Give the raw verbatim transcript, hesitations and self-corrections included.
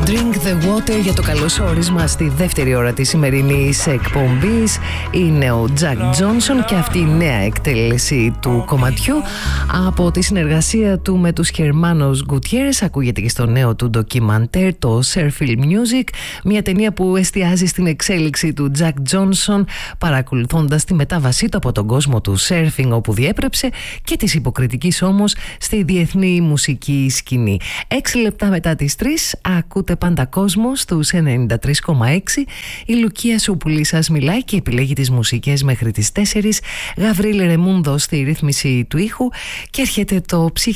Drink the Water για το καλώς όρισμα στη δεύτερη ώρα της σημερινής εκπομπής. Είναι ο Jack Johnson και αυτή η νέα εκτέλεση του κομματιού από τη συνεργασία του με τους Hermanos Gutierrez. Ακούγεται και στο νέο του ντοκιμαντέρ, το Surfing Music, μια ταινία που εστιάζει στην εξέλιξη του Jack Johnson, παρακολουθώντας τη μετάβασή του από τον κόσμο του surfing όπου διέπρεψε και της υποκριτικής όμως στη διεθνή μουσική σκηνή. Έξι λεπτά μετά τις τρεις ακούτε πάντα κόσμο στους ενενήντα τρία κόμμα έξι. Η Λουκία Σουπουλή σας μιλάει και επιλέγει τις μουσικές μέχρι τις τέσσερις. Γαβρίλ Ρεμούντο στη ρύθμιση του ήχου και έρχεται το ψυχικό